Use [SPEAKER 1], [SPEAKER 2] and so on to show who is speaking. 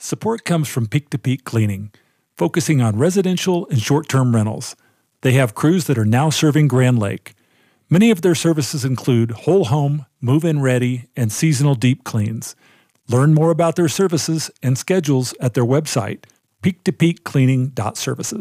[SPEAKER 1] Support comes from Peak to Peak Cleaning, focusing on residential and short-term rentals. They have crews that are now serving Grand Lake. Many of their services include whole home, move-in ready, and seasonal deep cleans. Learn more about their services and schedules at their website, peaktopeakcleaning.services.